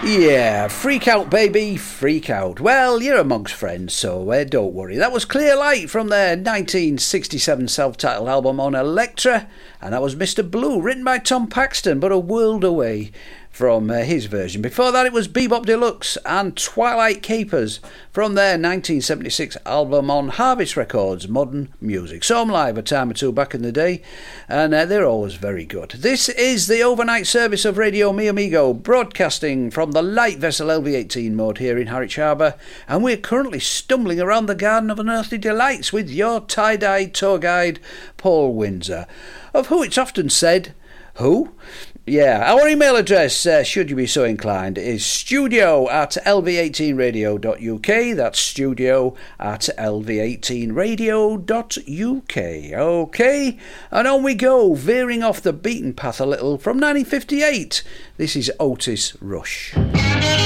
Yeah, freak out, baby, freak out. Well, you're amongst friends, so don't worry. That was Clear Light from their 1967 self-titled album on Elektra, and that was Mr. Blue, written by Tom Paxton, but a world away from his version. Before that, it was Bebop Deluxe and Twilight Capers from their 1976 album on Harvest Records, Modern Music. Saw them live a time or two back in the day, and they're always very good. This is the overnight service of Radio Mi Amigo, broadcasting from the light vessel LV-18 mode here in Harwich Harbour, and we're currently stumbling around the Garden of Unearthly Delights with your tie-dyed tour guide, Paul Windsor, of who it's often said, who? Yeah, our email address, should you be so inclined, is studio@lv18radio.uk. That's studio@lv18radio.uk. Okay, and on we go, veering off the beaten path a little from 1958. This is Otis Rush.